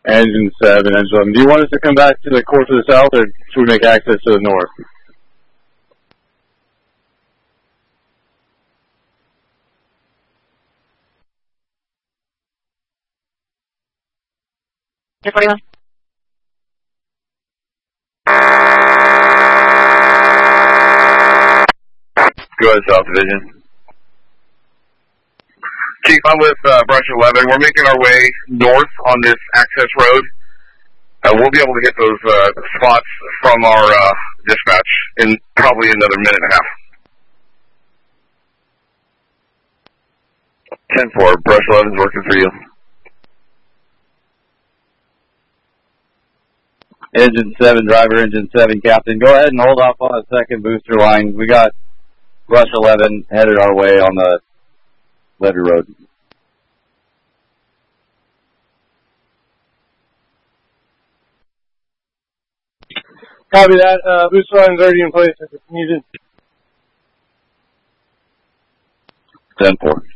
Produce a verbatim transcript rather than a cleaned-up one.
Engine seven, engine eleven. Do you want us to come back to the course to the south, or should we make access to the north? forty-one. Go ahead, South Division. Chief, I'm with uh, Brush eleven. We're making our way north on this access road. Uh, we'll be able to get those uh, spots from our uh, dispatch in probably another minute and a half. ten four, Brush eleven's working for you. Engine seven, driver, engine seven, captain. Go ahead and hold off on the second booster line. We got Brush eleven headed our way on the Levy Road. Copy that. Uh, booster line is already in place if it's needed. ten four.